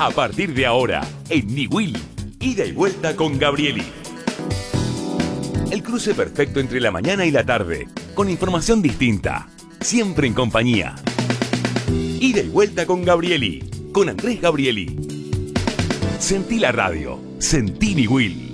A partir de ahora, en Niwil, ida y vuelta con Gabrieli. El cruce perfecto entre la mañana y la tarde, con información distinta, siempre en compañía. Ida y vuelta con Gabrieli, con Andrés Gabrieli. Sentí la radio, sentí Niwil.